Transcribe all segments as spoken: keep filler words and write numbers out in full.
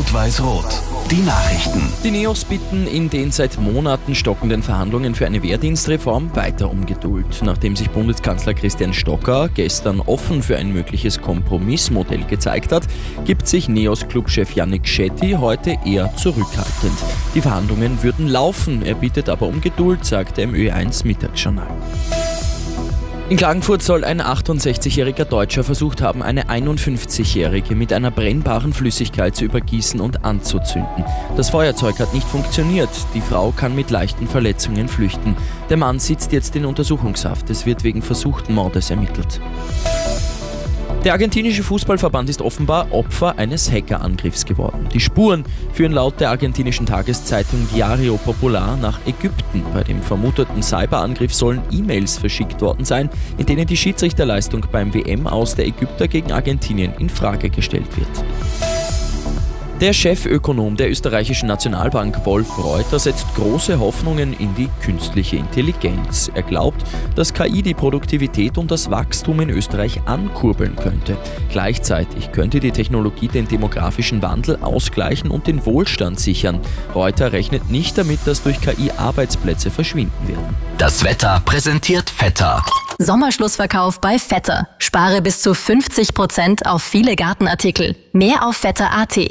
Rot-Weiß-Rot. Die Nachrichten. Die Neos bitten in den seit Monaten stockenden Verhandlungen für eine Wehrdienstreform weiter um Geduld. Nachdem sich Bundeskanzler Christian Stocker gestern offen für ein mögliches Kompromissmodell gezeigt hat, gibt sich Neos-Clubchef Yannick Shetty heute eher zurückhaltend. Die Verhandlungen würden laufen, er bittet aber um Geduld, sagte im Ö eins Mittagsjournal. In Klagenfurt soll ein achtundsechzigjähriger Deutscher versucht haben, eine einundfünfzigjährige mit einer brennbaren Flüssigkeit zu übergießen und anzuzünden. Das Feuerzeug hat nicht funktioniert. Die Frau kann mit leichten Verletzungen flüchten. Der Mann sitzt jetzt in Untersuchungshaft. Es wird wegen versuchten Mordes ermittelt. Der argentinische Fußballverband ist offenbar Opfer eines Hackerangriffs geworden. Die Spuren führen laut der argentinischen Tageszeitung Diario Popular nach Ägypten. Bei dem vermuteten Cyberangriff sollen E-Mails verschickt worden sein, in denen die Schiedsrichterleistung beim W M-Aus der Ägypter gegen Argentinien in Frage gestellt wird. Der Chefökonom der österreichischen Nationalbank Wolf Reuter setzt große Hoffnungen in die künstliche Intelligenz. Er glaubt, dass K I die Produktivität und das Wachstum in Österreich ankurbeln könnte. Gleichzeitig könnte die Technologie den demografischen Wandel ausgleichen und den Wohlstand sichern. Reuter rechnet nicht damit, dass durch K I Arbeitsplätche verschwinden werden. Das Wetter präsentiert Vetter. Sommerschlussverkauf bei Vetter. Spare bis zu fünfzig Prozent auf viele Gartenartikel. Mehr auf vetter punkt a t.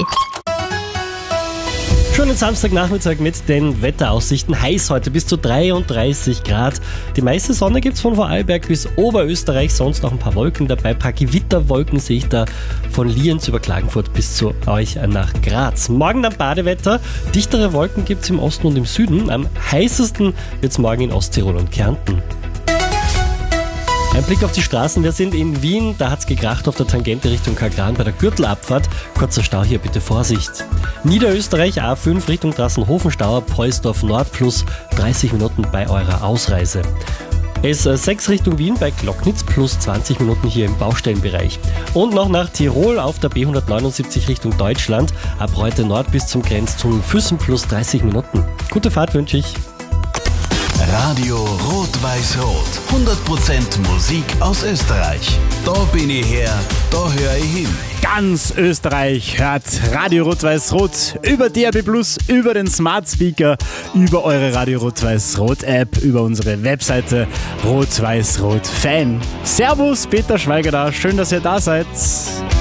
Schönen Samstagnachmittag mit den Wetteraussichten. Heiß heute, bis zu dreiunddreißig Grad. Die meiste Sonne gibt es von Vorarlberg bis Oberösterreich, sonst noch ein paar Wolken dabei. Ein paar Gewitterwolken sehe ich da von Lienz über Klagenfurt bis zu euch nach Graz. Morgen dann Badewetter. Dichtere Wolken gibt es im Osten und im Süden. Am heißesten wird es morgen in Osttirol und Kärnten. Ein Blick auf die Straßen. Wir sind in Wien, da hat es gekracht auf der Tangente Richtung Kagran bei der Gürtelabfahrt. Kurzer Stau hier, bitte Vorsicht. Niederösterreich A fünf Richtung Drassenhofen-Stauer, Poisdorf Nord plus dreißig Minuten bei eurer Ausreise. S sechs Richtung Wien bei Glocknitz plus zwanzig Minuten hier im Baustellenbereich. Und noch nach Tirol auf der B hundertneunundsiebzig Richtung Deutschland, ab Reute Nord bis zum Grenztunnel Füssen plus dreißig Minuten. Gute Fahrt wünsche ich. Radio Rot-Weiß-Rot. hundert Prozent Musik aus Österreich. Da bin ich her, da höre ich hin. Ganz Österreich hört Radio Rot-Weiß-Rot über D A B Plus, über den Smart Speaker, über eure Radio Rot-Weiß-Rot App, über unsere Webseite Rot-Weiß-Rot Fan. Servus, Peter Schweiger da. Schön, dass ihr da seid.